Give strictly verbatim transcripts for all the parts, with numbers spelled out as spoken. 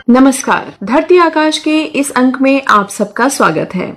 नमस्कार, धरती आकाश के इस अंक में आप सबका स्वागत है।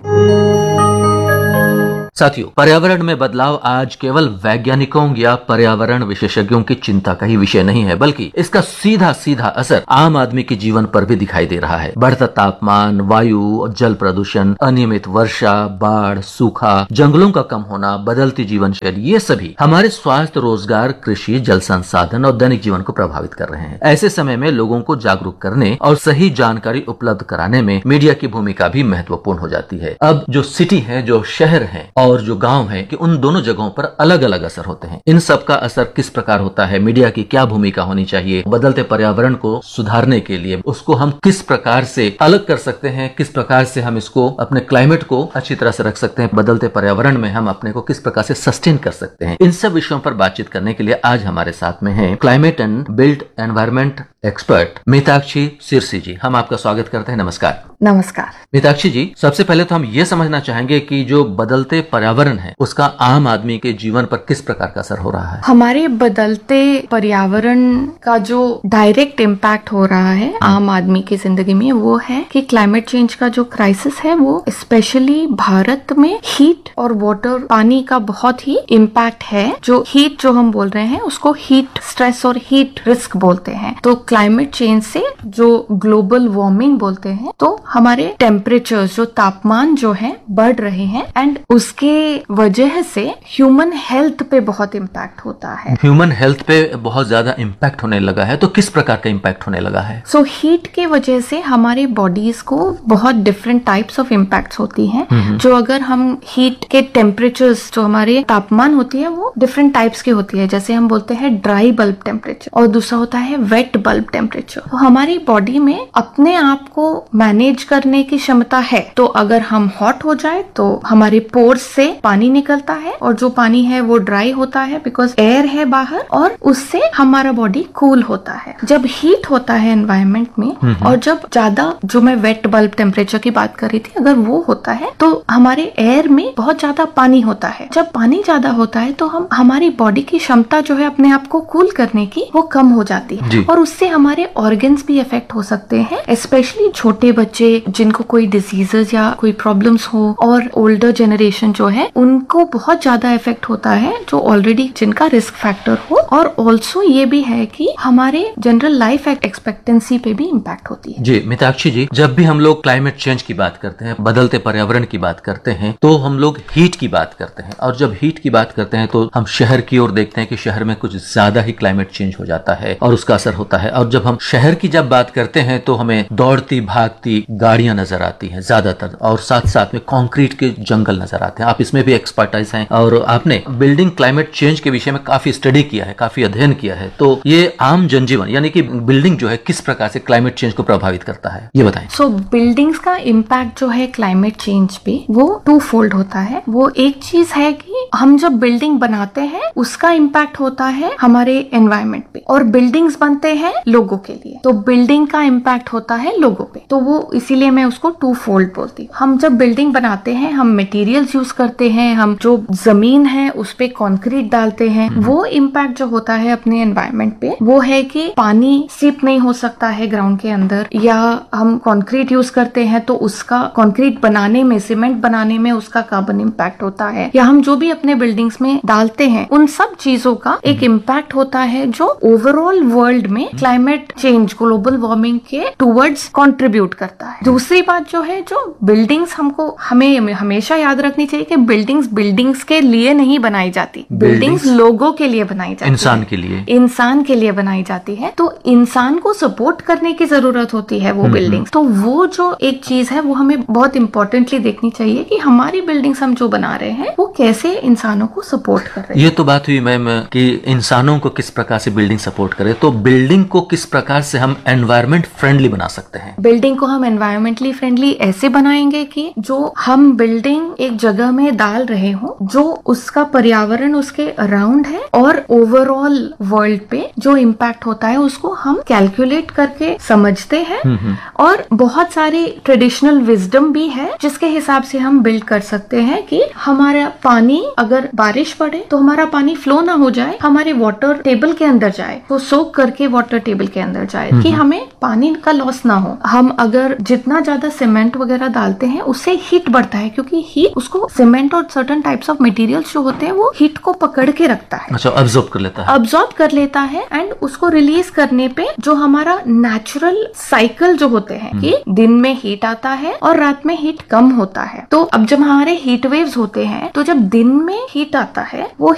साथियों, पर्यावरण में बदलाव आज केवल वैज्ञानिकों या पर्यावरण विशेषज्ञों की चिंता का ही विषय नहीं है, बल्कि इसका सीधा सीधा असर आम आदमी के जीवन पर भी दिखाई दे रहा है। बढ़ता तापमान, वायु, जल प्रदूषण, अनियमित वर्षा, बाढ़, सूखा, जंगलों का कम होना, बदलती जीवन शैली, ये सभी हमारे स्वास्थ्य, रोजगार, कृषि, जल संसाधन और दैनिक जीवन को प्रभावित कर रहे हैं। ऐसे समय में लोगों को जागरूक करने और सही जानकारी उपलब्ध कराने में मीडिया की भूमिका भी महत्वपूर्ण हो जाती है। अब जो सिटी है, जो शहर है और जो गांव है, कि उन दोनों जगहों पर अलग अलग असर होते हैं। इन सब का असर किस प्रकार होता है, मीडिया की क्या भूमिका होनी चाहिए, बदलते पर्यावरण को सुधारने के लिए उसको हम किस प्रकार से अलग कर सकते हैं, किस प्रकार से हम इसको अपने क्लाइमेट को अच्छी तरह से रख सकते हैं, बदलते पर्यावरण में हम अपने को किस प्रकार से सस्टेन कर सकते हैं, इन सब विषयों पर बातचीत करने के लिए आज हमारे साथ में है climate and built environment expert मीताक्षी Sirsi जी। हम आपका स्वागत करते हैं। नमस्कार। नमस्कार मीताक्षी जी, सबसे पहले तो हम ये समझना चाहेंगे कि जो बदलते पर्यावरण है उसका आम आदमी के जीवन पर किस प्रकार का असर हो रहा है। हमारे बदलते पर्यावरण का जो डायरेक्ट इम्पैक्ट हो रहा है आम आदमी की जिंदगी में, वो है कि क्लाइमेट चेंज का जो क्राइसिस है वो स्पेशली भारत में हीट और वाटर, पानी का बहुत ही इम्पैक्ट है। जो हीट जो हम बोल रहे हैं उसको हीट स्ट्रेस और हीट रिस्क बोलते हैं। तो क्लाइमेट चेंज से जो ग्लोबल वार्मिंग बोलते हैं, तो हमारे टेम्परेचर, जो तापमान जो है बढ़ रहे हैं एंड उसके वजह से ह्यूमन हेल्थ पे बहुत इम्पैक्ट होता है। ह्यूमन हेल्थ पे बहुत ज्यादा इम्पैक्ट होने लगा है, तो किस प्रकार का इम्पैक्ट होने लगा है? सो so, हीट के वजह से हमारे बॉडीज को बहुत डिफरेंट टाइप्स ऑफ इम्पैक्ट्स होती हैं। जो अगर हम हीट के टेम्परेचर्स, जो हमारे तापमान होती है वो डिफरेंट टाइप्स की होती है। जैसे हम बोलते हैं ड्राई बल्ब टेम्परेचर और दूसरा होता है वेट बल्ब टेम्परेचर। तो हमारी बॉडी में अपने आप को मैनेज करने की क्षमता है। तो अगर हम हॉट हो जाए तो हमारे पोर्स से पानी निकलता है और जो पानी है वो ड्राई होता है बिकॉज एयर है बाहर, और उससे हमारा बॉडी कूल होता है। जब हीट होता है एनवायरनमेंट में और जब ज्यादा, जो मैं वेट बल्ब टेम्परेचर की बात कर रही थी, अगर वो होता है तो हमारे एयर में बहुत ज्यादा पानी होता है। जब पानी ज्यादा होता है तो हम हमारी बॉडी की क्षमता जो है अपने आप को कूल करने की, वो कम हो जाती है और उससे हमारे ऑर्गन्स भी इफेक्ट हो सकते हैं। स्पेशली छोटे बच्चे जिनको कोई डिजीजेस या कोई प्रॉब्लम्स हो, और ओल्डर जनरेशन जो है उनको बहुत ज्यादा इफेक्ट होता है, जो ऑलरेडी जिनका रिस्क फैक्टर हो। और ऑल्सो ये भी है कि हमारे जनरल लाइफ एक्सपेक्टेंसी पे भी इम्पैक्ट होती है। जी मीताक्षी जी, जब भी हम लोग क्लाइमेट चेंज की बात करते हैं, बदलते पर्यावरण की बात करते हैं, तो हम लोग हीट की बात करते हैं। और जब हीट की बात करते हैं तो हम शहर की ओर देखते हैं कि शहर में कुछ ज्यादा ही क्लाइमेट चेंज हो जाता है और उसका असर होता है। और जब हम शहर की जब बात करते हैं तो हमें दौड़ती भागती गाड़ियां नजर आती हैं ज्यादातर, और साथ साथ में कंक्रीट के जंगल नजर आते हैं। आप इसमें भी एक्सपर्टाइज हैं और आपने बिल्डिंग क्लाइमेट चेंज के विषय में काफी स्टडी किया है, काफी अध्ययन किया है। तो ये आम जनजीवन यानी कि बिल्डिंग जो है किस प्रकार से क्लाइमेट चेंज को प्रभावित करता है, ये बताएं। सो so, बिल्डिंग्स का इम्पैक्ट जो है क्लाइमेट चेंज पे, वो टू फोल्ड होता है। वो एक चीज है कि हम जब बिल्डिंग बनाते हैं उसका इम्पैक्ट होता है हमारे एनवायरमेंट पे, और बिल्डिंग्स बनते हैं लोगों के लिए, तो बिल्डिंग का इम्पैक्ट होता है लोगों पे। तो वो इसीलिए मैं उसको टू फोल्ड बोलती हूँ। हम जब बिल्डिंग बनाते हैं, हम मटेरियल्स यूज करते हैं, हम जो जमीन है उस पे कंक्रीट डालते हैं। वो इम्पैक्ट जो होता है अपने एनवायरनमेंट पे, वो है कि पानी सीप नहीं हो सकता है ग्राउंड के अंदर, या हम कंक्रीट यूज करते हैं तो उसका कंक्रीट बनाने में, सीमेंट बनाने में उसका कार्बन इम्पैक्ट होता है, या हम जो भी अपने बिल्डिंग्स में डालते हैं उन सब चीजों का एक इम्पैक्ट होता है जो ओवरऑल वर्ल्ड में क्लाइमेट चेंज, ग्लोबल वार्मिंग के टूवर्ड्स कंट्रीब्यूट करता है। दूसरी बात जो है, जो बिल्डिंग्स हमको हमें हमेशा याद रखनी चाहिए कि बिल्डिंग्स बिल्डिंग्स के लिए नहीं बनाई जाती, बिल्डिंग्स लोगों के लिए बनाई जाती है, इंसान के लिए इंसान के लिए बनाई जाती है। तो इंसान को सपोर्ट करने की जरूरत होती है वो बिल्डिंग्स। तो वो जो एक चीज है वो हमें बहुत इंपॉर्टेंटली देखनी चाहिए कि हमारी बिल्डिंग्स हम जो बना रहे हैं वो कैसे इंसानों को सपोर्ट कर रहे हैं। ये तो बात हुई मैम कि इंसानों को किस प्रकार से बिल्डिंग सपोर्ट करे, तो बिल्डिंग को किस प्रकार से हम एनवायरमेंट फ्रेंडली बना सकते हैं? बिल्डिंग को हम एनवायरमेंटली फ्रेंडली ऐसे बनाएंगे कि जो हम बिल्डिंग एक जगह में डाल रहे हो, जो उसका पर्यावरण उसके अराउंड है और ओवरऑल वर्ल्ड पे जो इम्पैक्ट होता है उसको हम कैलकुलेट करके समझते हैं। और बहुत सारी ट्रेडिशनल विजडम भी है जिसके हिसाब से हम बिल्ड कर सकते हैं कि हमारा पानी, अगर बारिश पड़े तो हमारा पानी फ्लो ना हो जाए, हमारे वाटर टेबल के अंदर जाए, वो सोक करके वाटर टेबल के अंदर जाए, कि हमें पानी का लॉस ना हो। हम अगर जितना ज्यादा सीमेंट वगैरह डालते हैं उससे हीट बढ़ता है, क्योंकि हीट उसको सीमेंट और सर्टेन टाइप्स ऑफ मटेरियल्स जो होते हैं वो हीट को पकड़ के रखता है, अच्छा अब्सॉर्ब कर लेता है अब्सॉर्ब कर लेता है एंड उसको रिलीज करने पे जो हमारा नेचुरल साइकिल जो होते हैं कि दिन में हीट आता है और रात में हीट कम होता है। तो अब जब हमारे हीट वेव्स होते हैं तो जब दिन में हीट आता है वो